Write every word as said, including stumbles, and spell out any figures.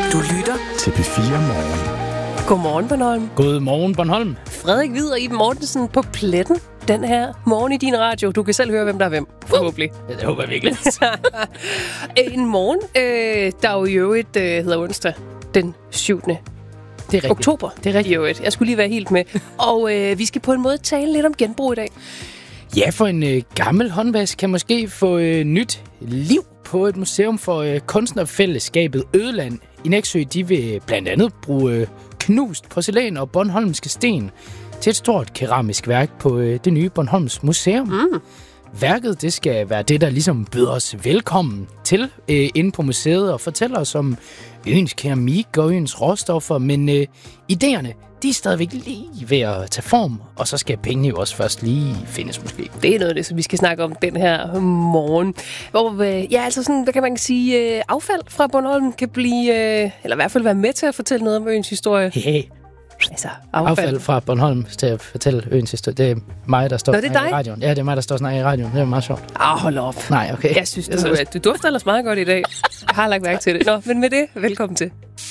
Du lytter til P fire Morgen. Godmorgen, Bornholm. Godmorgen, Bornholm. Frederik Hvid og Iben Mortensen på pletten den her morgen i din radio. Du kan selv høre, hvem der er hvem, forhåbentlig. Ja, det håber jeg virkelig. En morgen, øh, der jo i øvrigt øh, hedder onsdag, den syvende Det er rigtigt. oktober. Det er rigtigt. I øvrigt. Jeg skulle lige være helt med. Og øh, vi skal på en måde tale lidt om genbrug i dag. Ja, for en øh, gammel håndvask kan måske få øh, nyt liv på et museum for øh, kunstnerfællesskabet Ødeland i Nexø. De vil blandt andet bruge øh, knust porcelæn og bornholmske sten til et stort keramisk værk på øh, det nye Bornholms Museum. Mm. Værket, det skal være det, der ligesom byder os velkommen til øh, inde på museet og fortæller os om øens keramik og øens råstoffer, men øh, idéerne, de er stadigvæk lige ved at tage form, og så skal pengene jo også først lige findes måske. Det er noget af det, som vi skal snakke om den her morgen. Hvor, øh, ja, altså sådan, hvad kan man sige, øh, affald fra Bornholm kan blive, øh, eller i hvert fald være med til at fortælle noget om øens historie. Hey. Altså, affald. Affald fra Bornholm til at fortælle øens historie. Det er mig, der står Nå, det er snakker dig? i radioen. Ja, det er mig, der står snakker i radioen. Det er meget sjovt. Ah, hold op. Nej, okay. Jeg synes, du, du dufter ellers meget godt i dag. Jeg har lagt mærke til det. Nå, men med det, velkommen til.